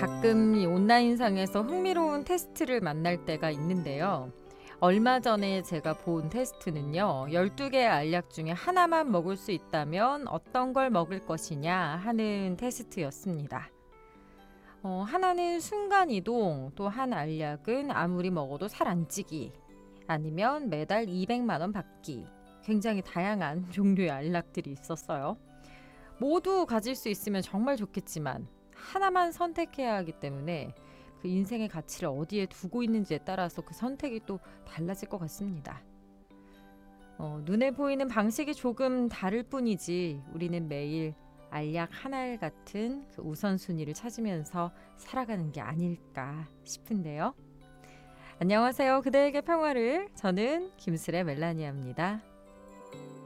가끔 이 온라인상에서 흥미로운 테스트를 만날 때가 있는데요. 얼마 전에 제가 본 테스트는요. 12개의 알약 중에 하나만 먹을 수 있다면 어떤 걸 먹을 것이냐 하는 테스트였습니다. 하나는 순간이동, 또 한 알약은 아무리 먹어도 살 안 찌기, 아니면 매달 200만 원 받기. 굉장히 다양한 종류의 알약들이 있었어요. 모두 가질 수 있으면 정말 좋겠지만 하나만 선택해야 하기 때문에 그 인생의 가치를 어디에 두고 있는지에 따라서 그 선택이 또 달라질 것 같습니다. 눈에 보이는 방식이 조금 다를 뿐이지 우리는 매일 알약 하나알 같은 그 우선순위를 찾으면서 살아가는 게 아닐까 싶은데요. 안녕하세요. 그대에게 평화를. 저는 김슬의 멜라니아입니다.